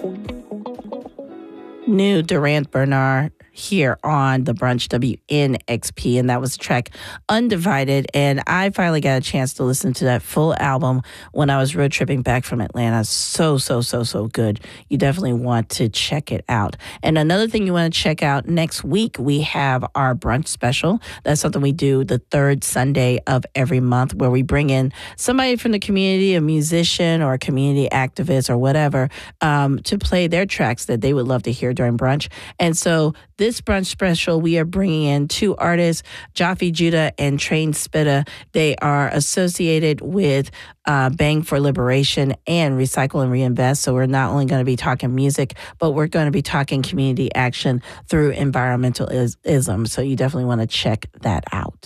New Durant Bernard here on The Brunch WNXP, and that was the track Undivided. And I finally got a chance to listen to that full album when I was road tripping back from Atlanta. So good. You definitely want to check it out. And another thing you want to check out, next week we have our brunch special. That's something we do the third Sunday of every month, where we bring in somebody from the community, a musician or a community activist or whatever, to play their tracks that they would love to hear during brunch. And so this brunch special, we are bringing in two artists, Jaffe Judah and Train Spitta. They are associated with Bang for Liberation and Recycle and Reinvest. So we're not only going to be talking music, but we're going to be talking community action through environmentalism. So you definitely want to check that out.